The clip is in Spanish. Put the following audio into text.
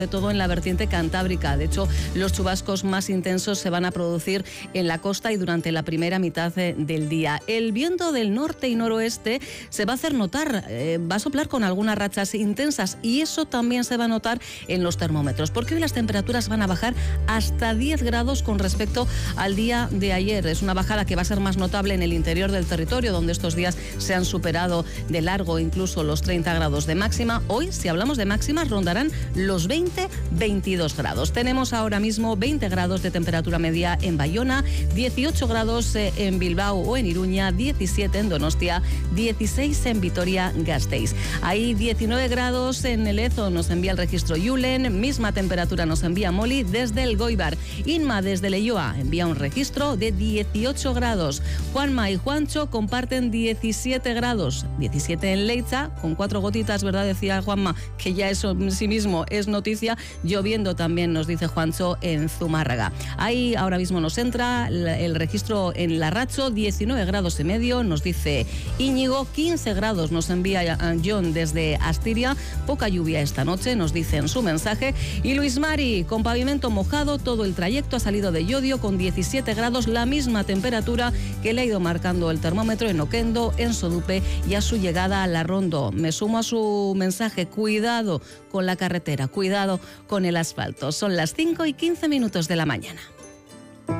todo en la vertiente cantábrica. De hecho, los chubascos más intensos se van a producir en la costa y durante la primera mitad del día. El viento del norte y noroeste se va a hacer notar, va a soplar con algunas rachas intensas y eso también se va a notar en los termómetros, porque hoy las temperaturas van a bajar hasta 10 grados con respecto al día de ayer. Es una bajada que va a ser más notable en el interior del territorio, donde estos días se han superado de largo incluso los 30 grados de máxima. Hoy, si hablamos de máximas, rondarán los 22 grados. Tenemos ahora mismo 20 grados de temperatura media en Bayona, 18 grados en Bilbao o en Iruña, 17 en Donostia, 16 en Vitoria-Gasteiz. Hay 19 grados en el Ezo, nos envía el registro Yulen, misma temperatura nos envía Moli desde el Goibar. Inma desde Leioa envía un registro de 18 grados. Juanma y Juancho comparten 17 grados, 17 en Leitza, con 4 gotitas, ¿verdad? Decía Juanma, que ya eso en sí mismo es noticia. Lloviendo también, nos dice Juancho, en Zumárraga. Ahí ahora mismo nos entra el registro en Larracho, 19 grados y medio, nos dice Íñigo, 15 grados nos envía John desde Astiria, poca lluvia esta noche, nos dice en su mensaje. Y Luis Mari, con pavimento mojado, todo el trayecto ha salido de Llodio con 17 grados, la misma temperatura que le ha ido marcando el termómetro en Oquendo, en Sodupe y a su llegada a La Rondo. Me sumo a su mensaje, cuidado con la carretera, cuidado con el asfalto. Son las 5:15 de la mañana.